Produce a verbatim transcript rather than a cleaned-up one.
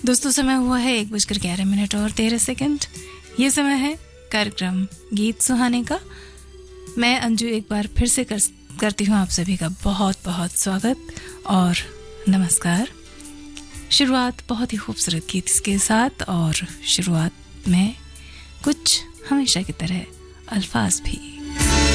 दोस्तों समय हुआ है एक बजकर ग्यारह मिनट और तेरह सेकंड। ये समय है कार्यक्रम गीत सुहाने का। मैं अंजू एक बार फिर से कर, करती हूँ आप सभी का बहुत बहुत स्वागत और नमस्कार। शुरुआत बहुत ही खूबसूरत गीत के साथ और शुरुआत में कुछ हमेशा की तरह अल्फाज भी।